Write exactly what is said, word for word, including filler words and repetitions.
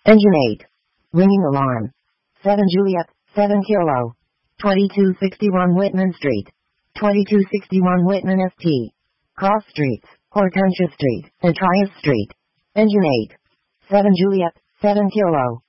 Engine eight. Ringing alarm. seven Juliet, seven Kilo. twenty-two sixty-one Whitman Street. twenty-two sixty-one Whitman S T. Cross Streets, Hortensia Street, and Trias Street. Engine eight. seven Juliet, seven Kilo.